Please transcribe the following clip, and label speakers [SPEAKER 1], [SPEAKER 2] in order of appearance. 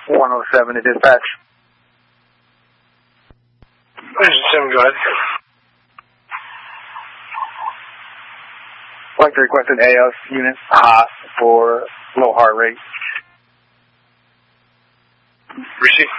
[SPEAKER 1] 107 to dispatch.
[SPEAKER 2] 107, go ahead.
[SPEAKER 1] I'd like to request an AS unit hot for low heart rate.
[SPEAKER 2] Receive.